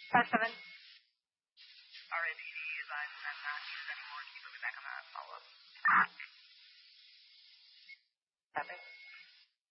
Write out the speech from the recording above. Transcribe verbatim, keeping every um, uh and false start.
Five seven. R A P D advises I'm not needed anymore. Can you put me back on that follow-up? Seven.